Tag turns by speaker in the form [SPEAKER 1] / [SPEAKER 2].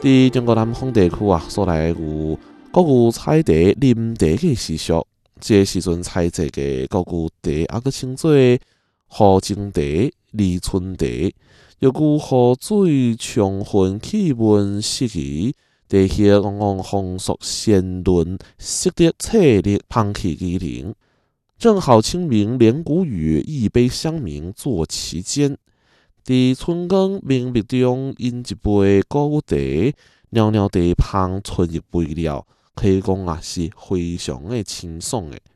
[SPEAKER 1] 伫中国南方地区所来有国语采茶、啉茶嘅习俗。这个时阵采制嘅国语茶，佫称做荷情茶、离春茶，又有河水充分气温适宜，地形往往风速鲜润，色泽翠绿，香气宜人。正好清明连谷雨，一杯香茗坐其间。伫春光明媚中饮一杯国语茶，袅袅茶香，春入杯了，可以讲是非常的清爽的。